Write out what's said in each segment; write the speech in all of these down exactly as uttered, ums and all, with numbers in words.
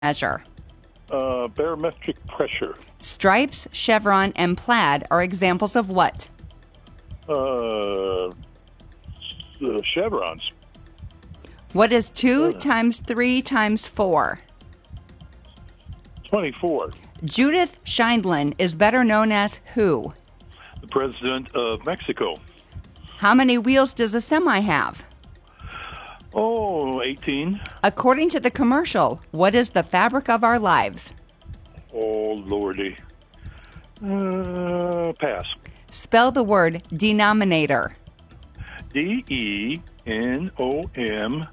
measure? Uh, barometric pressure. Stripes, chevron, and plaid are examples of what? Uh, uh, chevrons. What is two Uh. times three times four? twenty-four. Judith Sheindlin is better known as who? The president of Mexico. How many wheels does a semi have? Oh, eighteen. According to the commercial, what is the fabric of our lives? Oh, lordy. Uh, pass. Spell the word denominator. D E N O M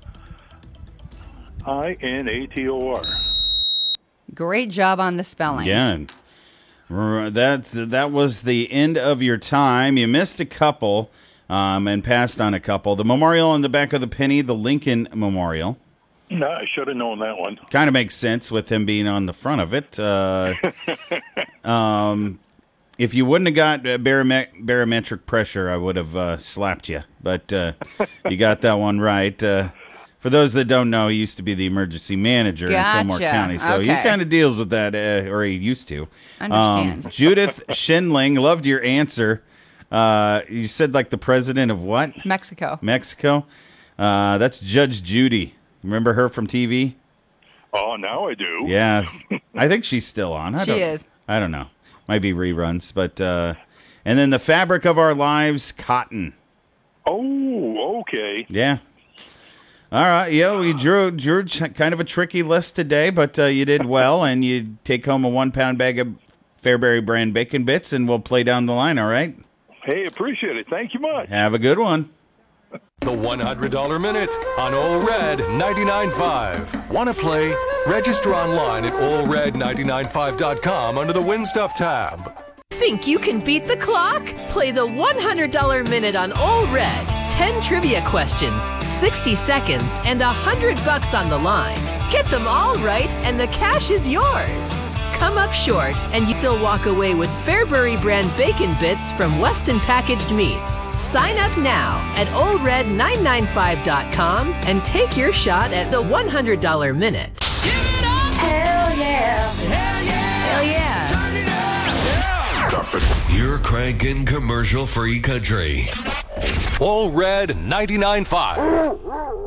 I N A T O R. Great job on the spelling. Yeah. That, that was the end of your time. You missed a couple um, and passed on a couple. The memorial on the back of the penny, the Lincoln Memorial. No, I should have known that one. Kind of makes sense with him being on the front of it. Uh, um, if you wouldn't have got baromet- barometric pressure, I would have uh, slapped you. But uh, you got that one right. Uh, for those that don't know, he used to be the emergency manager Gotcha. in Fillmore County. So he Okay. kind of deals with that, uh, or he used to. Understand. Um, Judith Sheindlin, loved your answer. Uh, you said like the president of what? Mexico. Mexico. Uh, that's Judge Judy. Remember her from T V? Oh, now I do. Yeah, I think she's still on. I She don't, is. I don't know. Might be reruns, but uh, and then the fabric of our lives, cotton. Oh, okay. Yeah. All right. Yeah, we drew drew ch- kind of a tricky list today, but uh, you did well, and you take home a one pound bag of Fairbury brand bacon bits, and we'll play down the line. All right. Hey, appreciate it. Thank you much. Have a good one. The one hundred dollar Minute on Ole Red ninety-nine point five. Want to play? Register online at ole red ninety-nine point five dot com under the Win Stuff tab. Think you can beat the clock? Play the one hundred dollar Minute on Ole Red. ten trivia questions, sixty seconds, and one hundred bucks on the line. Get them all right, and the cash is yours. Come up short, and you still walk away with Fairbury brand bacon bits from Weston Packaged Meats. Sign up now at ole red nine nine five dot com and take your shot at the one hundred dollar Minute. Give it up! Hell yeah! Hell yeah! Hell yeah! Turn it up! Drop it. You're cranking commercial free country. Ole Red ninety-nine point five.